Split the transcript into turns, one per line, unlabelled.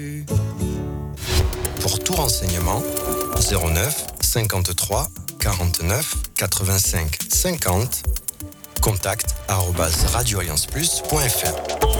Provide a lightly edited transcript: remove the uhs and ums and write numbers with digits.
Pour tout renseignement, 09 53 49 85 50, contact @radioallianceplus.fr.